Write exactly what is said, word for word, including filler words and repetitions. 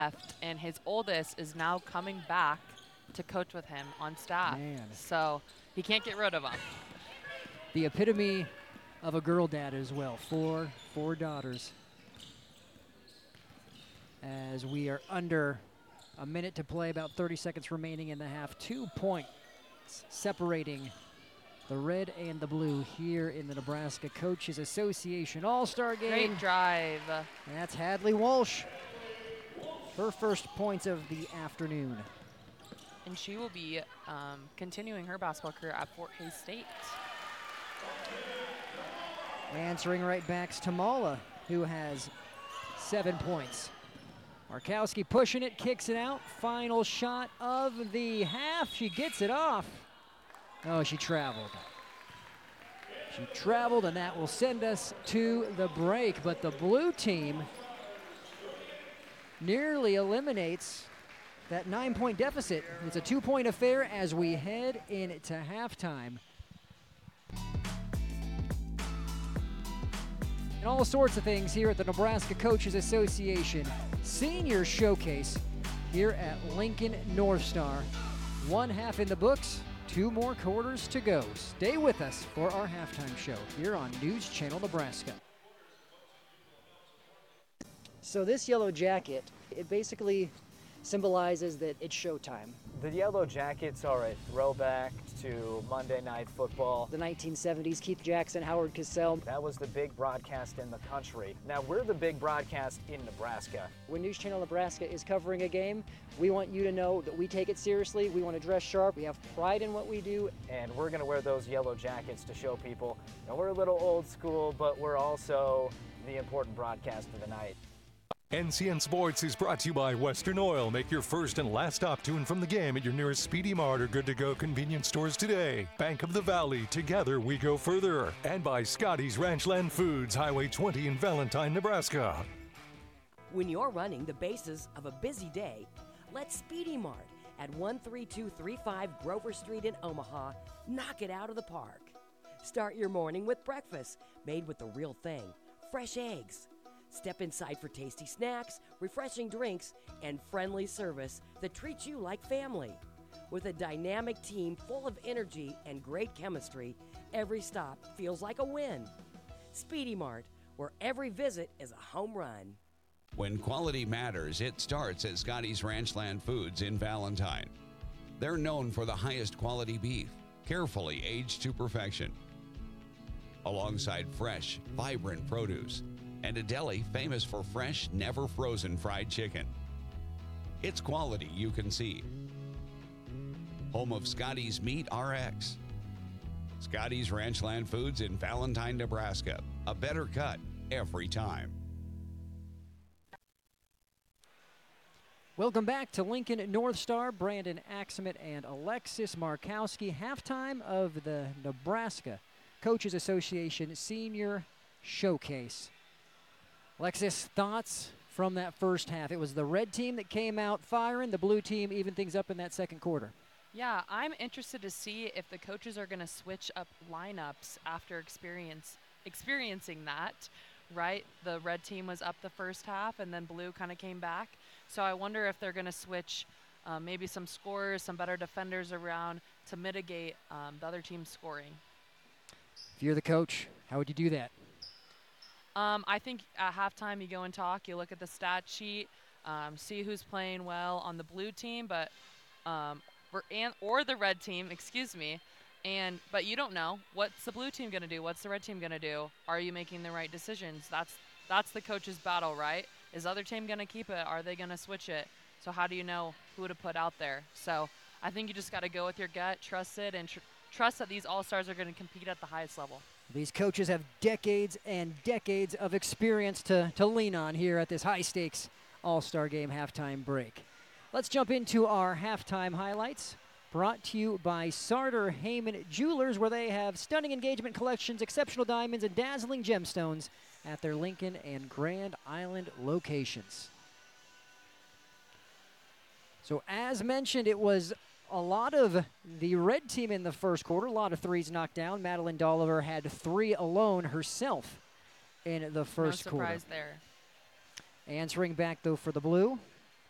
left, and his oldest is now coming back to coach with him on staff. Man. So he can't get rid of him. The epitome of a girl dad as well. Four, four daughters. As we are under a minute to play, about thirty seconds remaining in the half. Two points separating the red and the blue here in the Nebraska Coaches Association All-Star Game. Great drive. And that's Hadley Walsh. Her first points of the afternoon. And she will be um, continuing her basketball career at Fort Hays State. Answering right back's Tamala, who has seven points. Markowski pushing it, kicks it out. Final shot of the half. She gets it off. Oh, she traveled. She traveled, and that will send us to the break. But the blue team nearly eliminates that nine-point deficit. It's a two-point affair as we head into halftime. And all sorts of things here at the Nebraska Coaches Association Senior Showcase here at Lincoln North Star. One half in the books, two more quarters to go. Stay with us for our halftime show here on News Channel Nebraska. So this yellow jacket, it basically symbolizes that it's showtime. The Yellow Jackets are a throwback to Monday Night Football. The nineteen seventies, Keith Jackson, Howard Cosell. That was the big broadcast in the country. Now we're the big broadcast in Nebraska. When News Channel Nebraska is covering a game, we want you to know that we take it seriously. We want to dress sharp. We have pride in what we do. And we're going to wear those yellow jackets to show people that we're a little old school, but we're also the important broadcast of the night. N C N Sports is brought to you by Western Oil. Make your first and last stop tune from the game at your nearest Speedy Mart or Good to Go convenience stores today. Bank of the Valley, together we go further. And by Scotty's Ranchland Foods, Highway twenty in Valentine, Nebraska. When you're running the bases of a busy day, let Speedy Mart at one three two three five Grover Street in Omaha knock it out of the park. Start your morning with breakfast made with the real thing, fresh eggs. Step inside for tasty snacks, refreshing drinks, and friendly service that treats you like family. With a dynamic team full of energy and great chemistry, every stop feels like a win. Speedy Mart, where every visit is a home run. When quality matters, it starts at Scotty's Ranchland Foods in Valentine. They're known for the highest quality beef, carefully aged to perfection, alongside fresh, vibrant produce, and a deli famous for fresh, never frozen fried chicken. It's quality you can see. Home of Scotty's Meat R X. Scotty's Ranchland Foods in Valentine, Nebraska. A better cut every time. Welcome back to Lincoln North Star. Brandon Axemet and Alexis Markowski. Halftime of the Nebraska Coaches Association Senior Showcase. Alexis, thoughts from that first half? It was the red team that came out firing. The blue team evened things up in that second quarter. Yeah, I'm interested to see if the coaches are going to switch up lineups after experience experiencing that, right? The red team was up the first half, and then blue kind of came back. So I wonder if they're going to switch uh, maybe some scorers, some better defenders around to mitigate um, the other team's scoring. If you're the coach, how would you do that? Um, I think at halftime you go and talk, you look at the stat sheet, um, see who's playing well on the blue team, but um, or, and, or the red team, excuse me, and but you don't know what's the blue team going to do, what's the red team going to do. Are you making the right decisions? That's that's the coach's battle, right? Is the other team going to keep it? Are they going to switch it? So how do you know who to put out there? So I think you just got to go with your gut, trust it, and tr- trust that these all-stars are going to compete at the highest level. These coaches have decades and decades of experience to, to lean on here at this high-stakes All-Star Game halftime break. Let's jump into our halftime highlights, brought to you by Sartor Heyman Jewelers, where they have stunning engagement collections, exceptional diamonds, and dazzling gemstones at their Lincoln and Grand Island locations. So as mentioned, it was a lot of the red team in the first quarter, a lot of threes knocked down. Madeline Dolliver had three alone herself in the first no quarter. surprise there. Answering back, though, for the blue,